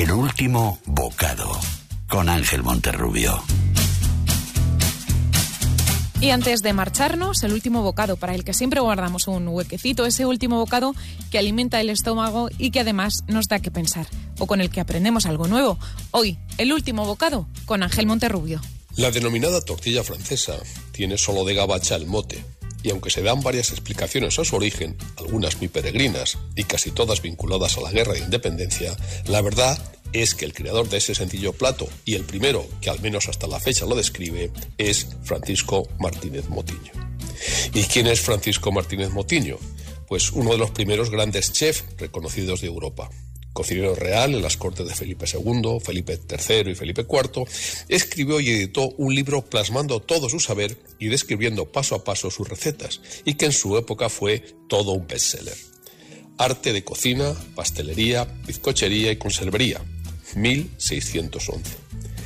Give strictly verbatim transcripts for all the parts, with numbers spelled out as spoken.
El último bocado, con Ángel Monterrubio. Y antes de marcharnos, el último bocado, para el que siempre guardamos un huequecito, ese último bocado que alimenta el estómago y que además nos da que pensar, o con el que aprendemos algo nuevo. Hoy, el último bocado, con Ángel Monterrubio. La denominada tortilla francesa tiene solo de gabacha el mote, y aunque se dan varias explicaciones a su origen, algunas muy peregrinas y casi todas vinculadas a la guerra de independencia, la verdad es que el creador de ese sencillo plato, y el primero que al menos hasta la fecha lo describe, es Francisco Martínez Motiño. ¿Y quién es Francisco Martínez Motiño? Pues uno de los primeros grandes chefs reconocidos de Europa. Cocinero real en las cortes de Felipe segundo, Felipe tercero y Felipe cuarto, escribió y editó un libro plasmando todo su saber y describiendo paso a paso sus recetas, y que en su época fue todo un bestseller. Arte de cocina, pastelería, bizcochería y conservería, mil seiscientos once.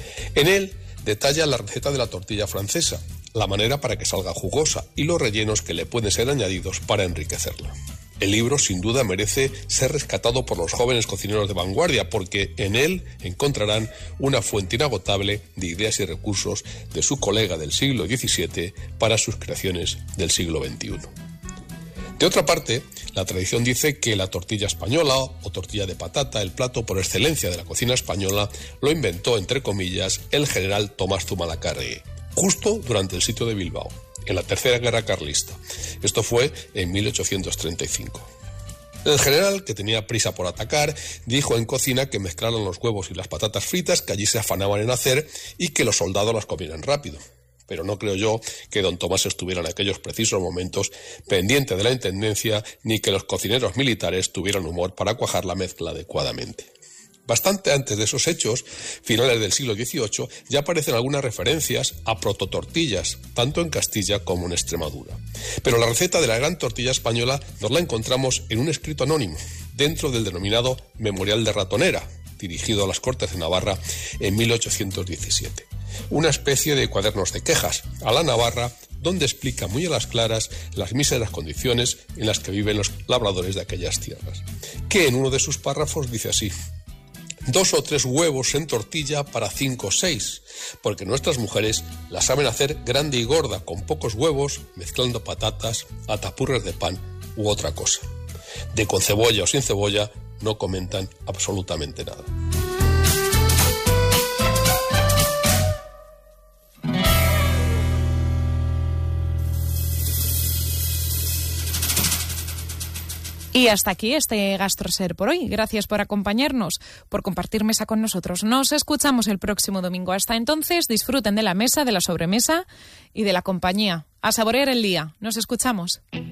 En él detalla la receta de la tortilla francesa, la manera para que salga jugosa y los rellenos que le pueden ser añadidos para enriquecerla. El libro sin duda merece ser rescatado por los jóvenes cocineros de vanguardia, porque en él encontrarán una fuente inagotable de ideas y recursos de su colega del siglo diecisiete para sus creaciones del siglo veintiuno. De otra parte, la tradición dice que la tortilla española o tortilla de patata, el plato por excelencia de la cocina española, lo inventó, entre comillas, el general Tomás Zumalacárregui, justo durante el sitio de Bilbao, en la Tercera Guerra Carlista. Esto fue en mil ochocientos treinta y cinco. El general, que tenía prisa por atacar, dijo en cocina que mezclaran los huevos y las patatas fritas que allí se afanaban en hacer y que los soldados las comieran rápido. Pero no creo yo que don Tomás estuviera en aquellos precisos momentos pendiente de la intendencia, ni que los cocineros militares tuvieran humor para cuajar la mezcla adecuadamente. Bastante antes de esos hechos, finales del siglo dieciocho, ya aparecen algunas referencias a prototortillas, tanto en Castilla como en Extremadura. Pero la receta de la gran tortilla española nos la encontramos en un escrito anónimo, dentro del denominado Memorial de Ratonera, dirigido a las Cortes de Navarra en mil ochocientos diecisiete. Una especie de cuadernos de quejas a la Navarra, donde explica muy a las claras las míseras condiciones en las que viven los labradores de aquellas tierras, que en uno de sus párrafos dice así: dos o tres huevos en tortilla para cinco o seis, porque nuestras mujeres la saben hacer grande y gorda, con pocos huevos, mezclando patatas, atapurres de pan u otra cosa. De con cebolla o sin cebolla no comentan absolutamente nada. Y hasta aquí este GastroSer por hoy. Gracias por acompañarnos, por compartir mesa con nosotros. Nos escuchamos el próximo domingo. Hasta entonces, disfruten de la mesa, de la sobremesa y de la compañía. A saborear el día. Nos escuchamos.